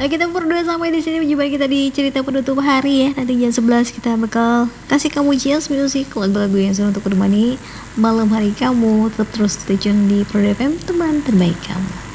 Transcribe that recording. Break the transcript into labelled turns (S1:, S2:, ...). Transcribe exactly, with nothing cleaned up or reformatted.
S1: Oke, kita berdua sampai di sini jumpa kita di cerita penutup hari ya. Nanti jam sebelas kita bakal kasih kamu Cheers Music, lagu-lagu yang seru untuk menemani malam hari kamu. Tetap terus stay tune di Pro F M, teman terbaik kamu.